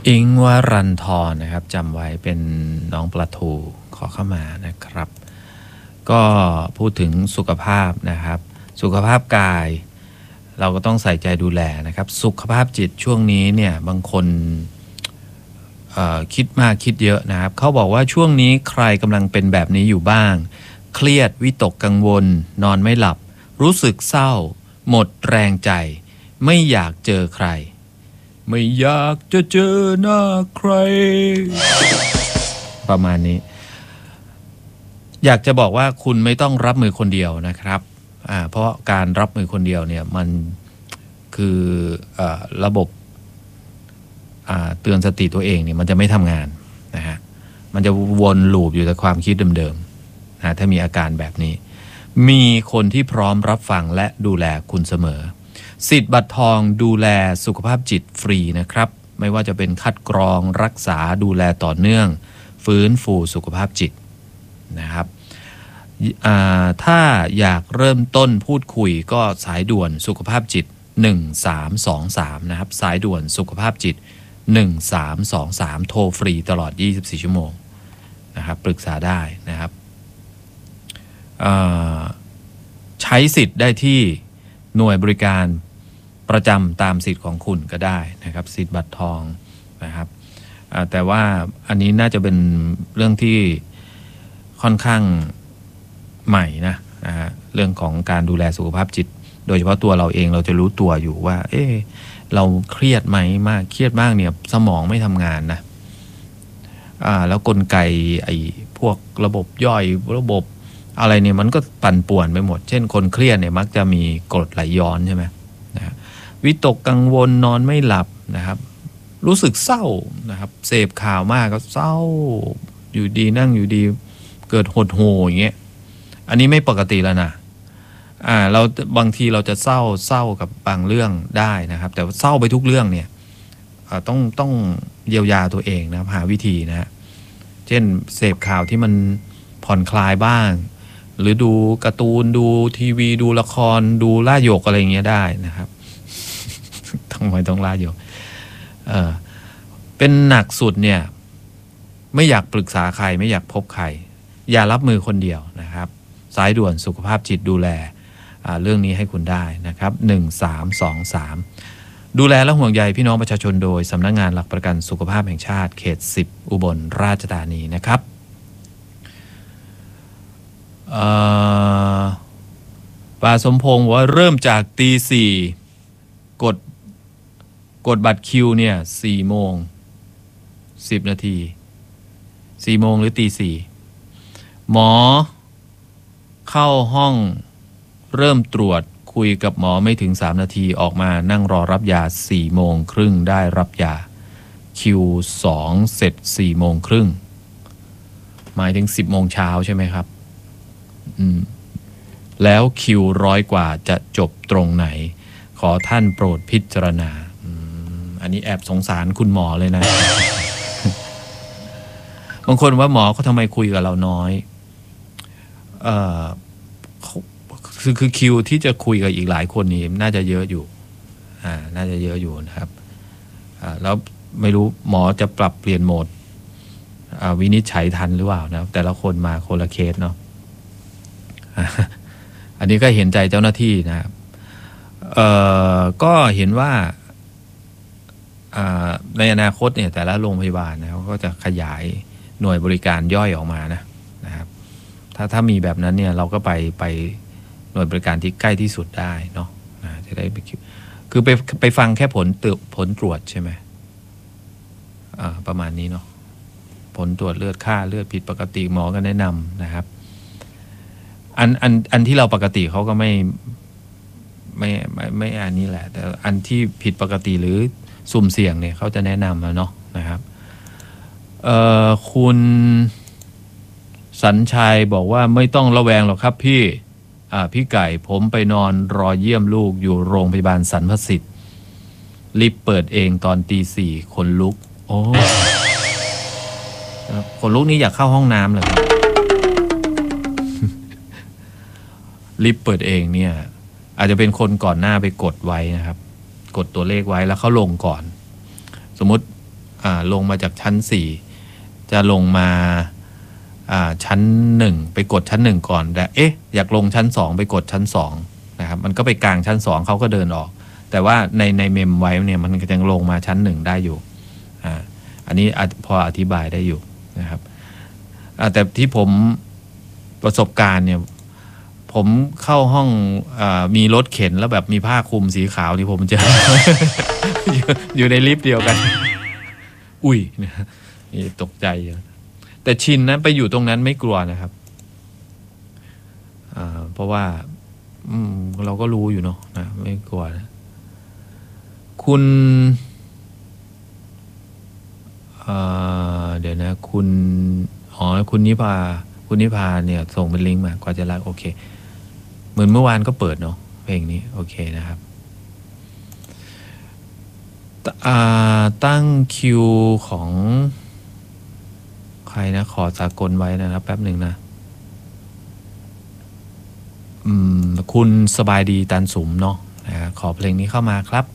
อิงวรันทรนะครับจำไว้เป็นน้องปลาทูขอเข้ามานะครับก็พูดถึงสุขภาพนะครับสุขภาพกายเราก็ต้องใส่ใจดูแลนะครับสุขภาพจิตช่วงนี้เนี่ยบางคนคิดมากคิดเยอะนะครับเขาบอกว่าช่วงนี้ใครกำลังเป็นแบบนี้อยู่บ้างเครียดวิตกกังวลนอนไม่หลับรู้สึกเศร้าหมดแรงใจไม่อยากเจอใครไม่อยากจะเจอหน้าใครประมาณนี้อยากจะบอกว่าคุณไม่ต้องรับมือคนเดียวนะครับเพราะการรับมือคนเดียวเนี่ยมันคือระบบเตือนสติตัวเองเนี่ยมันจะไม่ทำงานนะฮะมันจะวนลูปอยู่แต่ความคิดเดิมๆนะถ้ามีอาการแบบนี้มีคนที่พร้อมรับฟังและดูแลคุณเสมอสิทธิ์บัตรทองดูแลสุขภาพจิตฟรีนะครับไม่ว่าจะเป็นคัดกรองรักษาดูแลต่อเนื่องฟื้นฟูสุขภาพจิตนะครับถ้าอยากเริ่มต้นพูดคุยก็สายด่วนสุขภาพจิต1323นะครับสายด่วนสุขภาพจิต1323โทรฟรีตลอด24ชั่วโมงนะครับปรึกษาได้นะครับใช้สิทธิ์ได้ที่หน่วยบริการประจำตามสิทธิ์ของคุณก็ได้นะครับสิทธิ์บัตรทองนะครับแต่ว่าอันนี้น่าจะเป็นเรื่องที่ค่อนข้างใหม่นะฮะเรื่องของการดูแลสุขภาพจิตโดยเฉพาะตัวเราเองเราจะรู้ตัวอยู่ว่าเราเครียดไหมมากเครียดมากเนี่ยสมองไม่ทำงานนะแล้วกลไกไอ้พวกระบบย่อยระบบอะไรเนี่ยมันก็ปั่นป่วนไปหมดเช่นคนเครียดเนี่ยมักจะมีกรดไหลย้อนใช่ไหมนะวิตกกังวลนอนไม่หลับนะครับรู้สึกเศร้านะครับเสพข่าวมากก็เศร้าอยู่ดีนั่งอยู่ดีเกิดหดหู่อย่างเงี้ยอันนี้ไม่ปกติแล้วนะเราบางทีเราจะเศร้ากับบางเรื่องได้นะครับแต่เศร้าไปทุกเรื่องเนี่ยต้องเยียวยาตัวเองนะหาวิธีนะเช่นเสพข่าวที่มันผ่อนคลายบ้างหรือดูการ์ตูนดูทีวีดูละครดูล่าหยกอะไรอย่างเงี้ยได้นะครับทำไมต้องล่าหยกเป็นหนักสุดเนี่ยไม่อยากปรึกษาใครไม่อยากพบใครอย่ารับมือคนเดียวนะครับสายด่วนสุขภาพจิตดูแลเรื่องนี้ให้คุณได้นะครับ1323ดูแลและห่วงใยพี่น้องประชาชนโดยสำนักงานหลักประกันสุขภาพแห่งชาติเขต10อุบลราชธานีนะครับป่าสมพงษ์ว่าเริ่มจากตี 4กดบัตรคิวเนี่ย4 โมง 10 นาที4 โมงหรือตี 4หมอเข้าห้องเริ่มตรวจคุยกับหมอไม่ถึง3 นาทีออกมานั่งรอรับยา4 โมงครึ่งได้รับยาคิว2เสร็จ4 โมงครึ่งหมายถึง10 โมงเช้าใช่ไหมครับแล้วคิว100 กว่าจะจบตรงไหนขอท่านโปรดพิจารณาอันนี้แอบสงสารคุณหมอเลยนะ บางคนว่าหมอเขาทำไมคุยกับเราน้อยคือคิวที่จะคุยกับอีกหลายคนนี้น่าจะเยอะอยู่น่าจะเยอะอยู่นะครับแล้วไม่รู้หมอจะปรับเปลี่ยนโหมดวินิจฉัยทันหรือเปล่านะแต่ละคนมาคนละเคสเนาะอันนี้ก็เห็นใจเจ้าหน้าที่นะครับก็เห็นว่าในอนาคตเนี่ยแต่ละโรงพยาบาลนะก็จะขยายหน่วยบริการย่อยออกมานะครับถ้ามีแบบนั้นเนี่ยเราก็ไปหน่วยบริการที่ใกล้ที่สุดได้เนาะจะได้คือไปฟังแค่ผลตรวจใช่ไหมประมาณนี้เนาะผลตรวจเลือดค่าเลือดผิดปกติหมอก็แนะนำนะครับอันที่เราปกติเขาก็ไม่อันนี้แหละแต่อันที่ผิดปกติหรือสุ่มเสี่ยงเนี่ยเขาจะแนะนำแล้วเนาะนะครับคุณสัญชัยบอกว่าไม่ต้องระแวงหรอกครับพี่ไก่ผมไปนอนรอเยี่ยมลูกอยู่โรงพยาบาลสรรพสิทธิ์ลิฟต์เปิดเองตอนตี 4คนลุกโอ้คนลุกนี้อยากเข้าห้องน้ำเลยลิฟต์เปิดเองเนี่ยอาจจะเป็นคนก่อนหน้าไปกดไว้นะครับกดตัวเลขไว้แล้วเขาลงก่อนสมมติลงมาจากชั้น4จะลงมาชั้น1ไปกดชั้น1ก่อนแต่อยากลงชั้น2ไปกดชั้น2นะครับมันก็ไปกลางชั้น2เขาก็เดินออกแต่ว่าในเมมไว้เนี่ยมันก็ยังลงมาชั้น1ได้อยู่อันนี้พออธิบายได้อยู่นะครับแต่ที่ผมประสบการณ์เนี่ยผมเข้าห้องมีรถเข็นแล้วแบบมีผ้าคลุมสีขาวที่ผมเจอ อยู่ในลิฟต์เดียวกัน อุ้ยนี่ตกใจแต่ชินนะไปอยู่ตรงนั้นไม่กลัวนะครับเพราะว่าเราก็รู้อยู่เนาะนะไม่กลัวนะคุณเดี๋ยวนะคุณนิพาเนี่ยส่งเป็นลิงก์มากว่าจะรักโอเคเหมือนเมื่อวานก็เปิดเนาะเพลงนี้โอเคนะครับตั้งคิวของใครนะขอสากลไว้นะครับแป๊บหนึ่งนะคุณสบายดีตันสุมเนาะขอเพลงนี้เข้ามาครับ